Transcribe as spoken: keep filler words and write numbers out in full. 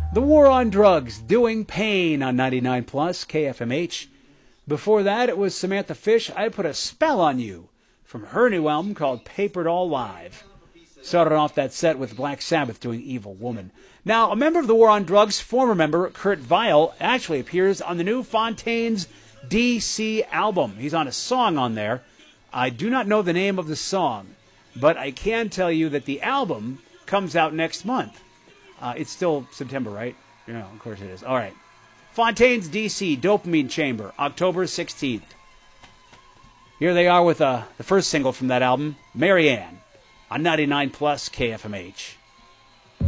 The War on Drugs, Doing Pain on ninety-nine plus K F M H. Before that, it was Samantha Fish, I Put a Spell on You, from her new album called Paper Doll Live. Started off that set with Black Sabbath doing Evil Woman. Now, a member of the War on Drugs, former member Kurt Vile, actually appears on the new Fontaines D C album. He's on a song on there. I do not know the name of the song, but I can tell you that the album comes out next month. Uh, it's still September, right? Yeah, of course it is. All right. Fontaines D C, Dopamine Chamber, October sixteenth. Here they are with uh, the first single from that album, Marianne, on ninety-nine plus K F M H.